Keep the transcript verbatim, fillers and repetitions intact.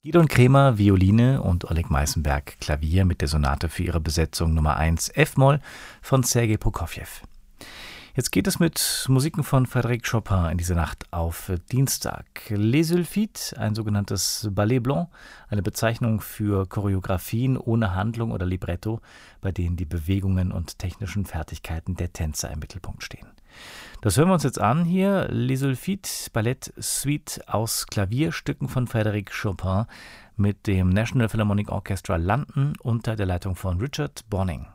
Gidon Kremer, Violine und Oleg Meißenberg, Klavier mit der Sonate für ihre Besetzung Nummer eins F-Moll von Sergei Prokofjew. Jetzt geht es mit Musiken von Frédéric Chopin in diese Nacht auf Dienstag. Les Sulfites, ein sogenanntes Ballet Blanc, eine Bezeichnung für Choreografien ohne Handlung oder Libretto, bei denen die Bewegungen und technischen Fertigkeiten der Tänzer im Mittelpunkt stehen. Das hören wir uns jetzt an hier. Les Sulfites, Ballett Suite aus Klavierstücken von Frédéric Chopin mit dem National Philharmonic Orchestra London unter der Leitung von Richard Bonynge.